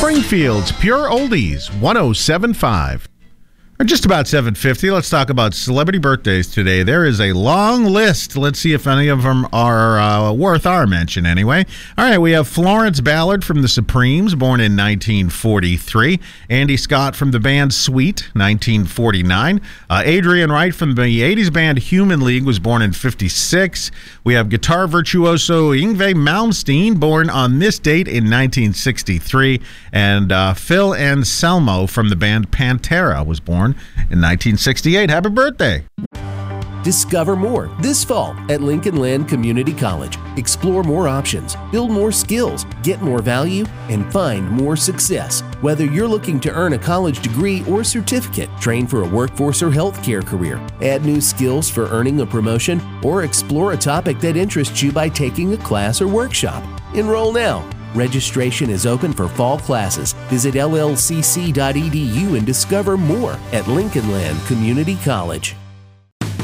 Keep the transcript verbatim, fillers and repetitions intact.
Springfield's Pure Oldies, one oh seven point five. Just about seven fifty. Let's talk about celebrity birthdays today. There is a long list. Let's see if any of them are uh, worth our mention anyway. All right, we have Florence Ballard from the Supremes, born in nineteen forty-three. Andy Scott from the band Sweet, nineteen forty-nine. Uh, Adrian Wright from the eighties band Human League was born in fifty-six. We have guitar virtuoso Yngwie Malmsteen, born on this date in nineteen sixty-three. And uh, Phil Anselmo from the band Pantera was born in nineteen sixty-eight. Happy birthday. Discover more this fall at Lincoln Land Community College. Explore more options, build more skills, get more value, and find more success. Whether you're looking to earn a college degree or certificate, train for a workforce or healthcare career, add new skills for earning a promotion, or explore a topic that interests you by taking a class or workshop. Enroll now. Registration is open for fall classes. Visit L L C C dot E D U and discover more at Lincoln Land Community College.